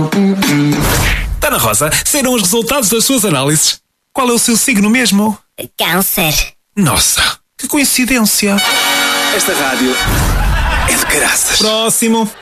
Ana Rosa, saíram os resultados das suas análises. Qual é o seu signo mesmo? Câncer. Nossa, que coincidência. Esta rádio é de caraças. Próximo.